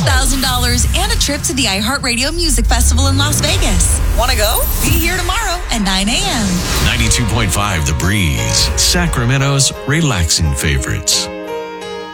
$1,000 and a trip to the iHeartRadio Music Festival in Las Vegas. Want to go? Be here tomorrow at 9 a.m. 92.5 The Breeze, Sacramento's relaxing favorites.